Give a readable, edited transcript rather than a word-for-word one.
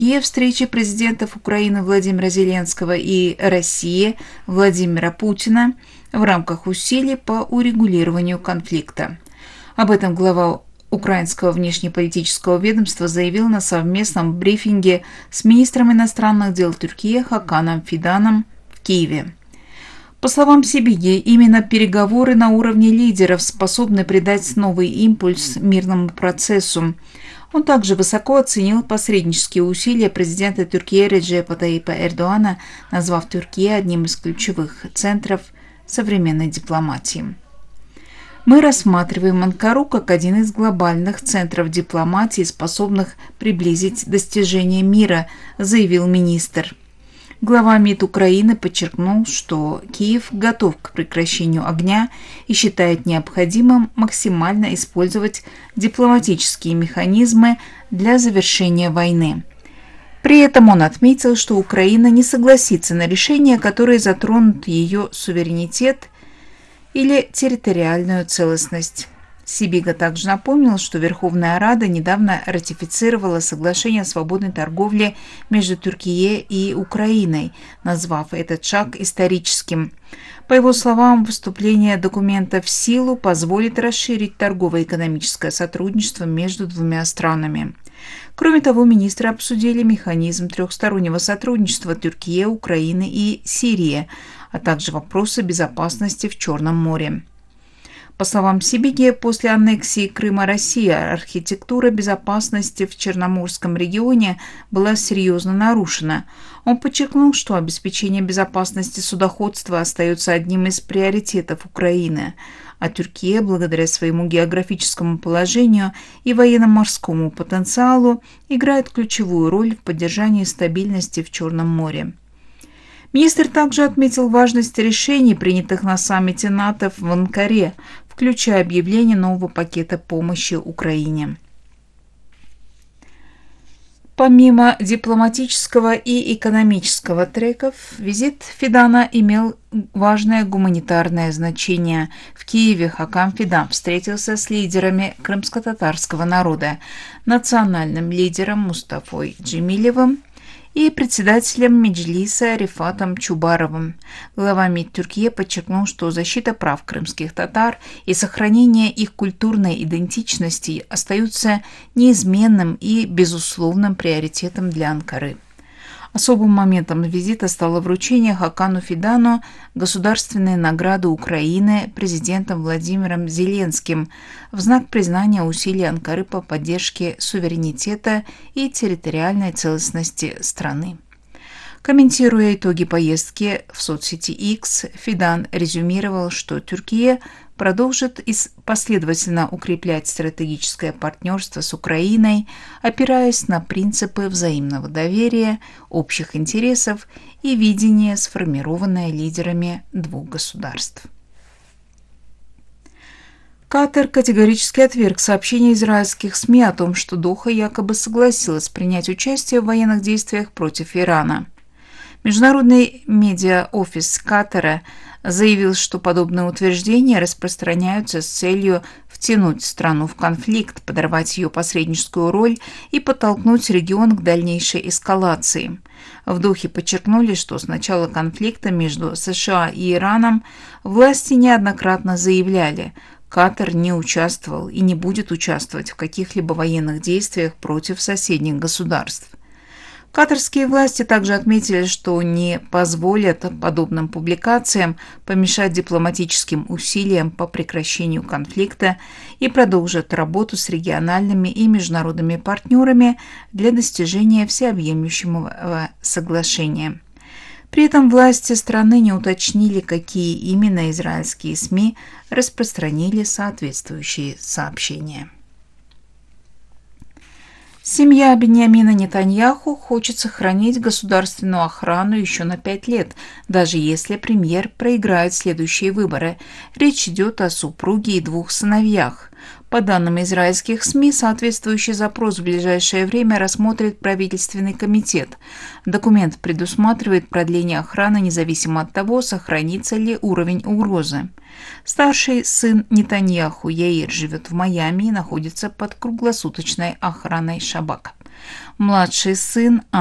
и встрече президентов Украины Владимира Зеленского и России Владимира Путина в рамках усилий по урегулированию конфликта. Об этом глава украинского внешнеполитического ведомства заявил на совместном брифинге с министром иностранных дел Тюркии Хаканом Фиданом в Киеве. По словам Сибиги, именно переговоры на уровне лидеров способны придать новый импульс мирному процессу. Он также высоко оценил посреднические усилия президента Турции Реджепа Таyyипа Эрдоана, назвав Турцию одним из ключевых центров современной дипломатии. Мы рассматриваем Анкару как один из глобальных центров дипломатии, способных приблизить достижение мира, заявил министр. Глава МИД Украины подчеркнул, что Киев готов к прекращению огня и считает необходимым максимально использовать дипломатические механизмы для завершения войны. При этом он отметил, что Украина не согласится на решения, которые затронут ее суверенитет или территориальную целостность. Сибига также напомнил, что Верховная Рада недавно ратифицировала соглашение о свободной торговле между Турцией и Украиной, назвав этот шаг историческим. По его словам, вступление документа в силу позволит расширить торгово-экономическое сотрудничество между двумя странами. Кроме того, министры обсудили механизм трехстороннего сотрудничества Турции, Украины и Сирии, а также вопросы безопасности в Черном море. По словам Сибиги, после аннексии Крыма России архитектура безопасности в Черноморском регионе была серьезно нарушена. Он подчеркнул, что обеспечение безопасности судоходства остается одним из приоритетов Украины, а Турция, благодаря своему географическому положению и военно-морскому потенциалу, играет ключевую роль в поддержании стабильности в Черном море. Министр также отметил важность решений, принятых на саммите НАТО в Анкаре, включая объявление нового пакета помощи Украине. Помимо дипломатического и экономического треков, визит Фидана имел важное гуманитарное значение. В Киеве Хакан Фидан встретился с лидерами крымско-татарского народа, национальным лидером Мустафой Джемилевым и председателем Меджлиса Рифатом Чубаровым. Глава МИД Турции подчеркнул, что защита прав крымских татар и сохранение их культурной идентичности остаются неизменным и безусловным приоритетом для Анкары. Особым моментом визита стало вручение Хакану Фидану государственной награды Украины президентом Владимиром Зеленским в знак признания усилий Анкары по поддержке суверенитета и территориальной целостности страны. Комментируя итоги поездки в соцсети X, Фидан резюмировал, что Турция продолжит последовательно укреплять стратегическое партнерство с Украиной, опираясь на принципы взаимного доверия, общих интересов и видения, сформированное лидерами двух государств. Катар категорически отверг сообщения израильских СМИ о том, что Доха якобы согласилась принять участие в военных действиях против Ирана. Международный медиа-офис Катара заявил, что подобные утверждения распространяются с целью втянуть страну в конфликт, подорвать ее посредническую роль и подтолкнуть регион к дальнейшей эскалации. В Дохе подчеркнули, что с начала конфликта между США и Ираном власти неоднократно заявляли, Катар не участвовал и не будет участвовать в каких-либо военных действиях против соседних государств. Катарские власти также отметили, что не позволят подобным публикациям помешать дипломатическим усилиям по прекращению конфликта и продолжат работу с региональными и международными партнерами для достижения всеобъемлющего соглашения. При этом власти страны не уточнили, какие именно израильские СМИ распространили соответствующие сообщения. Семья Биньямина Нетаньяху хочет сохранить государственную охрану еще на 5 лет, даже если премьер проиграет следующие выборы. Речь идет о супруге и 2 сыновьях. По данным израильских СМИ, соответствующий запрос в ближайшее время рассмотрит правительственный комитет. Документ предусматривает продление охраны независимо от того, сохранится ли уровень угрозы. Старший сын Нетаньяху Яир живет в Майами и находится под круглосуточной охраной Шабака. Младший сын